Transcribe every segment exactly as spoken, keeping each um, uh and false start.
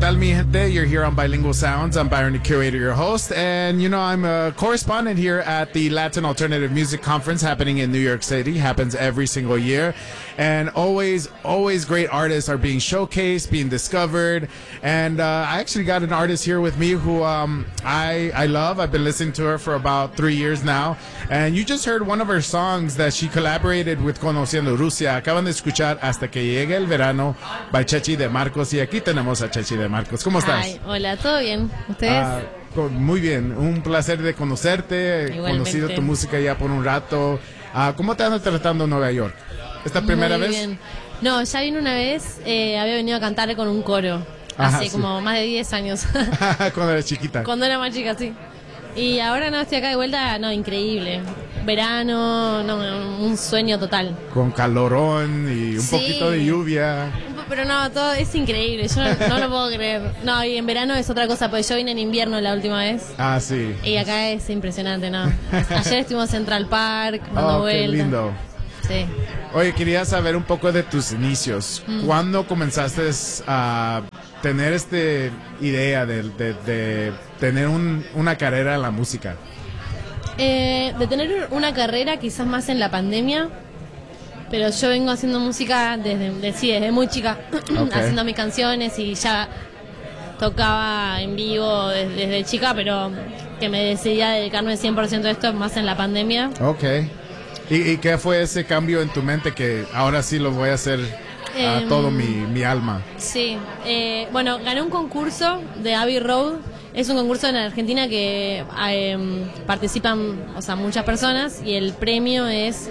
tal, mi gente? You're here on Bilingual Sounds. I'm Byron, the curator, your host. And, you know, I'm a correspondent here at the Latin Alternative Music Conference happening in New York City. Happens every single year. And always, always great artists are being showcased, being discovered. And uh, I actually got an artist here with me who um, I, I love. I've been listening to her for about three years now. And you just heard one of her songs that she collaborated with Conociendo Rusia. Acaban de escuchar Hasta que llegue el verano by Chechi de Marcos. Y aquí tenemos a Chechi de Marcos. ¿Cómo estás? Ay, hola, ¿todo bien? ¿Ustedes? Ah, muy bien, un placer de conocerte. He conocido tu música ya por un rato. Ah, ¿Cómo te anda tratando Nueva York? ¿Esta primera muy vez? Bien. No, ya vine una vez, eh, había venido a cantar con un coro. Ajá, hace sí. como más de diez años. Cuando eras chiquita. Cuando era más chica, sí. Y ahora no, estoy acá de vuelta, no, increíble. Verano, no, un sueño total. Con calorón y un Sí. poquito de lluvia. Pero no, todo es increíble, yo no, no lo puedo creer. No, y en verano es otra cosa, porque yo vine en invierno la última vez. Ah, sí. Y acá es impresionante, ¿no? Ayer estuvimos en Central Park, dando Oh, vueltas. qué lindo. Sí. Oye, quería saber un poco de tus inicios. Mm. ¿Cuándo comenzaste a tener esta idea de, de- de tener un- una carrera en la música? Eh, de tener una carrera quizás más en la pandemia, pero yo vengo haciendo música desde, de- sí, desde muy chica, Ok. haciendo mis canciones y ya tocaba en vivo desde, desde chica, pero que me decidí a dedicarme cien por ciento a esto más en la pandemia. Ok. ¿Y, y qué fue ese cambio en tu mente que ahora sí lo voy a hacer a Em, todo mi, mi alma? Sí, eh, bueno, gané un concurso de Abbey Road. Es un concurso en Argentina que eh, participan, o sea, muchas personas y el premio es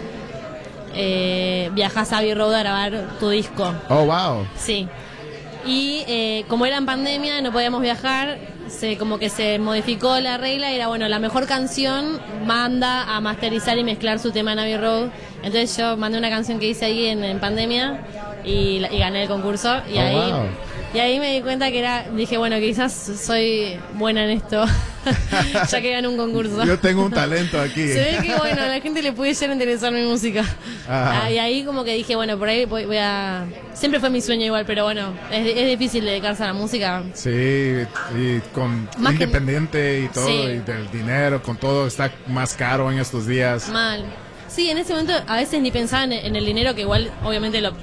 eh, viajas a Abbey Road a grabar tu disco. Oh, wow. Sí. Y eh, como era en pandemia, no podíamos viajar, se como que se modificó la regla y era, bueno, la mejor canción manda a masterizar y mezclar su tema en Abbey Road. Entonces yo mandé una canción que hice ahí en, en pandemia y, la- y gané el concurso. Y Oh, ahí wow. y ahí me di cuenta que era, dije, bueno, quizás soy buena en esto, ya que gané un concurso. Yo tengo un talento aquí. Se ve que, bueno, a la gente le puede llegar a interesar mi música. Ajá. Ah, y ahí como que dije, bueno, por ahí voy, voy a... Siempre fue mi sueño igual, pero bueno, es, es difícil dedicarse a la música. Sí, y con Más que- independiente y todo, Sí. y del dinero, con todo, está más caro en estos días. Mal. Sí, en ese momento a veces ni pensaba en, en el dinero, que igual obviamente lo...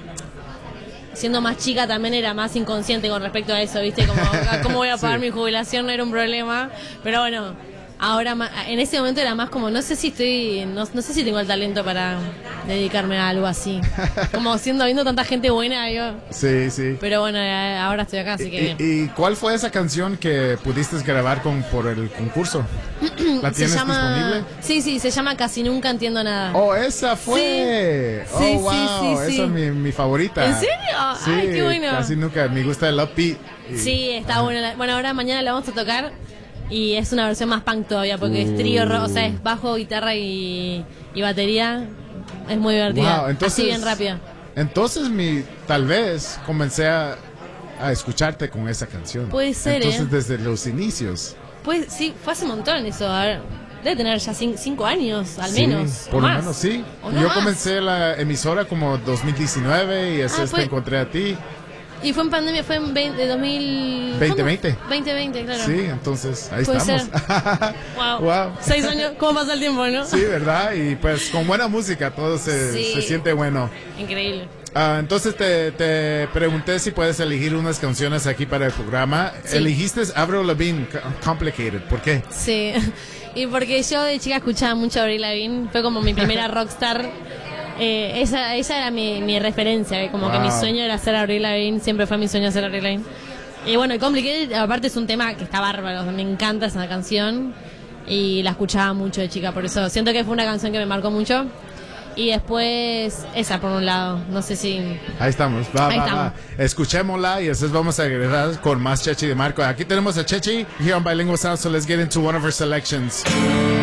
Siendo más chica también era más inconsciente con respecto a eso, ¿viste? Como, ah, ¿cómo voy a pagar Sí. mi jubilación? No era un problema. Pero bueno, ahora ma- en ese momento era más como, no sé si estoy, no, no sé si tengo el talento para dedicarme a algo así. Como siendo, viendo tanta gente buena, yo. Sí, sí. Pero bueno, eh, ahora estoy acá, así que... ¿Y, y cuál fue esa canción que pudiste grabar con por el concurso? ¿La se tienes llama... disponible? Sí, sí, se llama Casi Nunca Entiendo Nada. Oh, esa fue. Sí. Oh, Sí, wow, sí, sí, esa sí. es mi, mi favorita. ¿En serio? Sí, Ay, qué bueno. casi nunca. Me gusta el upbeat. Y- Sí, está bueno. La- Bueno, ahora mañana la vamos a tocar y es una versión más punk todavía porque es trío, ro- o sea, es bajo, guitarra y, y batería. Es muy divertida. Wow, entonces, Así bien rápida. Entonces, mi, tal vez comencé a, a escucharte con esa canción. Puede ser, Entonces, ¿eh? desde los inicios. Pues sí, fue hace un montón eso. A ver, debe tener ya cin- cinco años, al Sí, menos. o por lo más. menos, sí. O no Yo más. comencé la emisora como dos mil diecinueve y así Ah, es fue- te encontré a ti. Y fue en pandemia, fue en veinte, dos mil... veinte veinte. ¿cuándo? veinte veinte, claro. Sí, entonces ahí Puede estamos. Wow. Wow. Seis años, ¿cómo pasa el tiempo, no? Sí, ¿verdad? Y pues con buena música todo se, Sí. se siente bueno. Increíble. Ah, entonces te, te pregunté si puedes elegir unas canciones aquí para el programa. Sí. Elegiste Avril Lavigne, C- Complicated. ¿Por qué? Sí, y porque yo de chica escuchaba mucho a Avril Lavigne, fue como mi primera rockstar. Eh, esa, ella era mi, mi referencia, eh, como que Wow. mi sueño era ser Avril Lavigne, siempre fue mi sueño ser Avril Lavigne. Y bueno, y Complicated, aparte es un tema que está bárbaro, me encanta esa canción y la escuchaba mucho de chica, por eso siento que fue una canción que me marcó mucho. Y después, esa por un lado, no sé si... Ahí estamos, va, Ahí va, estamos. va. Escuchémosla y después vamos a regresar con más Chechi de Marco. Aquí tenemos a Chechi here on Bilingual Sound, so let's get into one of her selections.